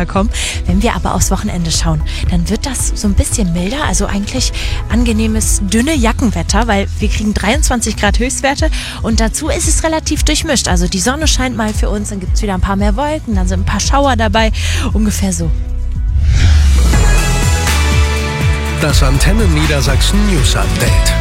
Wetter kommen. Wenn wir aber aufs Wochenende schauen, dann wird das so ein bisschen milder, also eigentlich angenehmes, dünne Jackenwetter, weil wir kriegen 23 Grad Höchstwerte und dazu ist es relativ durchmischt. Also die Sonne scheint mal für uns, dann gibt es wieder ein paar mehr Wolken, dann sind ein paar Schauer dabei, ungefähr so. Das Antenne Niedersachsen News Update.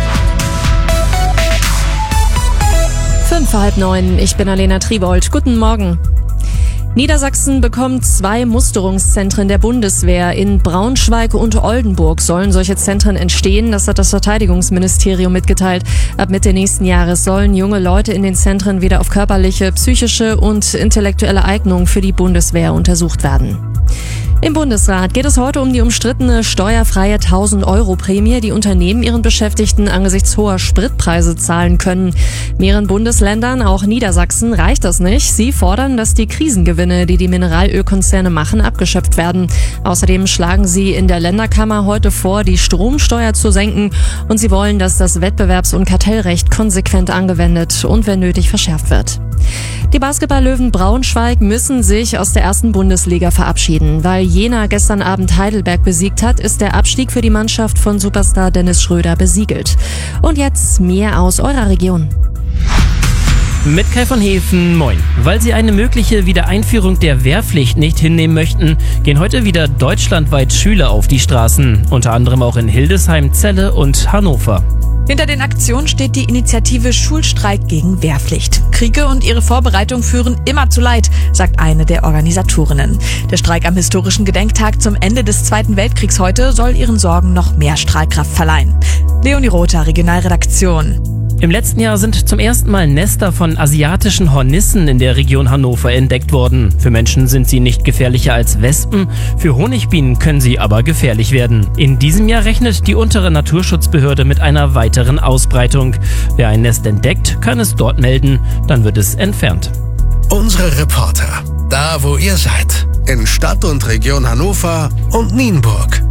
8:05, ich bin Alena Triebold. Guten Morgen. Niedersachsen bekommt 2 Musterungszentren der Bundeswehr. In Braunschweig und Oldenburg sollen solche Zentren entstehen. Das hat das Verteidigungsministerium mitgeteilt. Ab Mitte nächsten Jahres sollen junge Leute in den Zentren wieder auf körperliche, psychische und intellektuelle Eignung für die Bundeswehr untersucht werden. Im Bundesrat geht es heute um die umstrittene steuerfreie 1.000-Euro-Prämie, die Unternehmen ihren Beschäftigten angesichts hoher Spritpreise zahlen können. Mehreren Bundesländern, auch Niedersachsen, reicht das nicht. Sie fordern, dass die Krisengewinne, die die Mineralölkonzerne machen, abgeschöpft werden. Außerdem schlagen sie in der Länderkammer heute vor, die Stromsteuer zu senken. Und sie wollen, dass das Wettbewerbs- und Kartellrecht konsequent angewendet und wenn nötig verschärft wird. Die Basketball-Löwen Braunschweig müssen sich aus der ersten Bundesliga verabschieden. Weil Jena gestern Abend Heidelberg besiegt hat, ist der Abstieg für die Mannschaft von Superstar Dennis Schröder besiegelt. Und jetzt mehr aus eurer Region. Mit Kai von Hefen, moin. Weil sie eine mögliche Wiedereinführung der Wehrpflicht nicht hinnehmen möchten, gehen heute wieder deutschlandweit Schüler auf die Straßen. Unter anderem auch in Hildesheim, Celle und Hannover. Hinter den Aktionen steht die Initiative Schulstreik gegen Wehrpflicht. Kriege und ihre Vorbereitung führen immer zu Leid, sagt eine der Organisatorinnen. Der Streik am historischen Gedenktag zum Ende des Zweiten Weltkriegs heute soll ihren Sorgen noch mehr Strahlkraft verleihen. Leonie Rother, Regionalredaktion. Im letzten Jahr sind zum ersten Mal Nester von asiatischen Hornissen in der Region Hannover entdeckt worden. Für Menschen sind sie nicht gefährlicher als Wespen, für Honigbienen können sie aber gefährlich werden. In diesem Jahr rechnet die untere Naturschutzbehörde mit einer weiteren Ausbreitung. Wer ein Nest entdeckt, kann es dort melden, dann wird es entfernt. Unsere Reporter, da wo ihr seid, in Stadt und Region Hannover und Nienburg.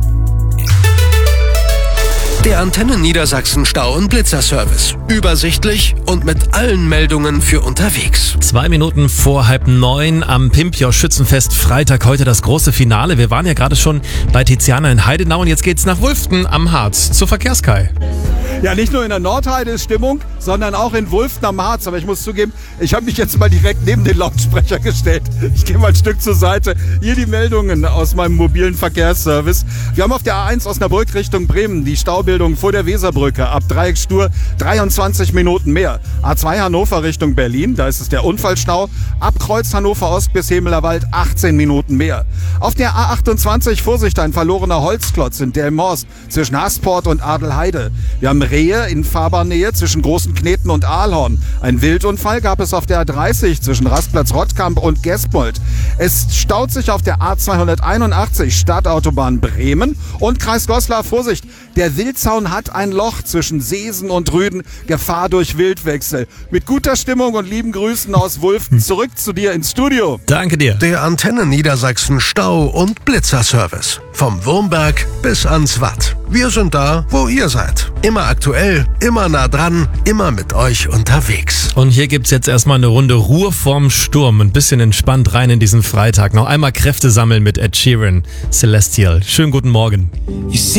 Der Antenne Niedersachsen Stau- und Blitzerservice. Übersichtlich und mit allen Meldungen für unterwegs. 2 Minuten vor 8:30 am Pimpjoch Schützenfest Freitag, heute das große Finale. Wir waren ja gerade schon bei Tiziana in Heidenau und jetzt geht's nach Wulften am Harz zur Verkehrskai. Ja, nicht nur in der Nordheide ist Stimmung, sondern auch in Wulften am Harz. Aber ich muss zugeben, ich habe mich jetzt mal direkt neben den Lautsprecher gestellt. Ich gehe mal ein Stück zur Seite. Hier die Meldungen aus meinem mobilen Verkehrsservice. Wir haben auf der A1 Osnabrück Richtung Bremen die Staubildung vor der Weserbrücke. Ab Dreieckstur 23 Minuten mehr. A2 Hannover Richtung Berlin, da ist es der Unfallstau. Ab Kreuz Hannover Ost bis Hemelerwald 18 Minuten mehr. Auf der A28 Vorsicht, ein verlorener Holzklotz in Delmhorst zwischen Hasport und Adelheide. Wir haben Rehe in Fahrbahnnähe zwischen Großen Kneten und Ahlhorn. Ein Wildunfall gab es auf der A30 zwischen Rastplatz Rottkamp und Gespold. Es staut sich auf der A281 Stadtautobahn Bremen und Kreis Goslar. Vorsicht, der Wildzaun hat ein Loch zwischen Seesen und Rüden. Gefahr durch Wildwechsel. Mit guter Stimmung und lieben Grüßen aus Wulften zurück zu dir ins Studio. Danke dir. Der Antenne Niedersachsen Stau- und Blitzerservice. Vom Wurmberg bis ans Watt. Wir sind da, wo ihr seid. Immer aktuell, immer nah dran, immer mit euch unterwegs. Und hier gibt's jetzt erstmal eine Runde Ruhe vorm Sturm. Ein bisschen entspannt rein in diesen Freitag. Noch einmal Kräfte sammeln mit Ed Sheeran, Celestial. Schönen guten Morgen.